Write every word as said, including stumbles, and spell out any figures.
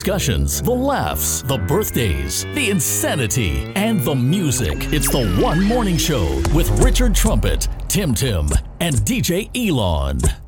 discussions, the laughs, the birthdays, the insanity, and the music. It's the One Morning Show with Richard Trumpet, Tim Tim, and D J Elon.